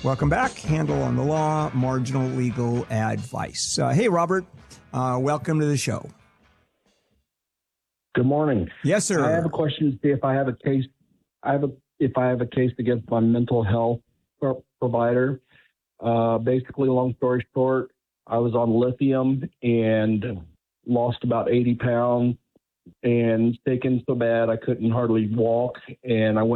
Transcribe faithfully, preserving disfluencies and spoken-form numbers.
Welcome back. Handle on the Law, Marginal Legal Advice. Uh, hey, Robert. Uh, welcome to the show. Good morning. Yes, sir. I have a question to see if I have a case. I have a if I have a case against my mental health pro- provider. Uh, basically, long story short, I was on lithium and lost about eighty pounds and shaken so bad I couldn't hardly walk. And I went